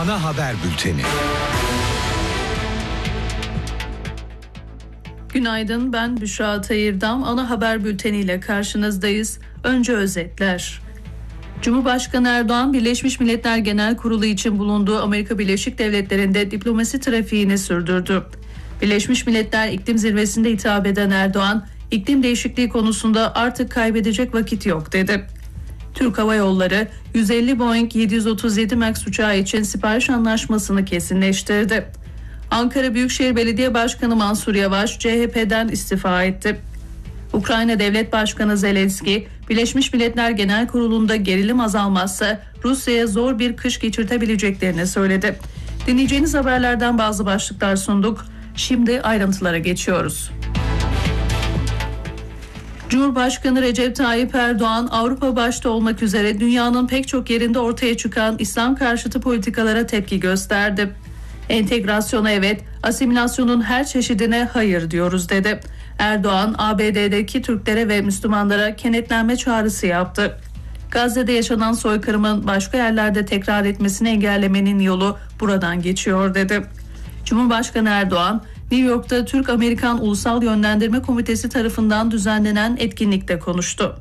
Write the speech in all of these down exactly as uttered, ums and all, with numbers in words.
Ana Haber Bülteni. Günaydın, ben Büşra Atayırdam. Ana Haber Bülteni ile karşınızdayız. Önce özetler. Cumhurbaşkanı Erdoğan, Birleşmiş Milletler Genel Kurulu için bulunduğu Amerika Birleşik Devletleri'nde diplomasi trafiğini sürdürdü. Birleşmiş Milletler İklim Zirvesi'nde hitap eden Erdoğan, iklim değişikliği konusunda artık kaybedecek vakit yok dedi. Türk Hava Yolları yüz elli Boeing yedi yüz otuz yedi Max uçağı için sipariş anlaşmasını kesinleştirdi. Ankara Büyükşehir Belediye Başkanı Mansur Yavaş C H P'den istifa etti. Ukrayna Devlet Başkanı Zelenski, Birleşmiş Milletler Genel Kurulu'nda gerilim azalmazsa Rusya'ya zor bir kış geçirtebileceklerini söyledi. Dinleyeceğiniz haberlerden bazı başlıklar sunduk. Şimdi ayrıntılara geçiyoruz. Cumhurbaşkanı Recep Tayyip Erdoğan, Avrupa başta olmak üzere dünyanın pek çok yerinde ortaya çıkan İslam karşıtı politikalara tepki gösterdi. Entegrasyona evet, asimilasyonun her çeşidine hayır diyoruz dedi. Erdoğan, A B D'deki Türklere ve Müslümanlara kenetlenme çağrısı yaptı. Gazze'de yaşanan soykırımın başka yerlerde tekrar etmesini engellemenin yolu buradan geçiyor dedi. Cumhurbaşkanı Erdoğan, New York'ta Türk-Amerikan Ulusal Yönlendirme Komitesi tarafından düzenlenen etkinlikte konuştu.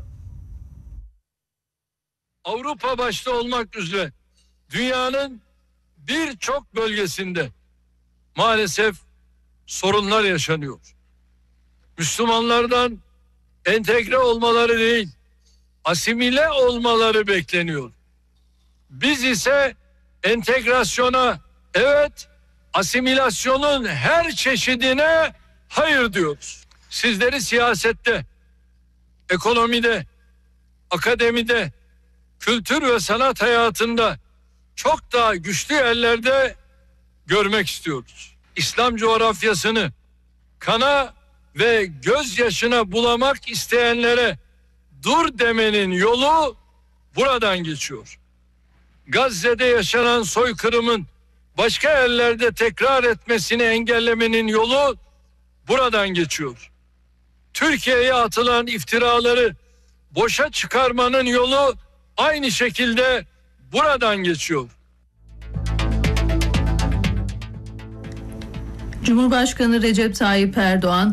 Avrupa başta olmak üzere dünyanın birçok bölgesinde maalesef sorunlar yaşanıyor. Müslümanlardan entegre olmaları değil, asimile olmaları bekleniyor. Biz ise entegrasyona evet, asimilasyonun her çeşidine hayır diyoruz. Sizleri siyasette, ekonomide, akademide, kültür ve sanat hayatında çok daha güçlü yerlerde görmek istiyoruz. İslam coğrafyasını kana ve gözyaşına bulamak isteyenlere dur demenin yolu buradan geçiyor. Gazze'de yaşanan soykırımın başka yerlerde tekrar etmesini engellemenin yolu buradan geçiyor. Türkiye'ye atılan iftiraları boşa çıkarmanın yolu aynı şekilde buradan geçiyor. Cumhurbaşkanı Recep Tayyip Erdoğan,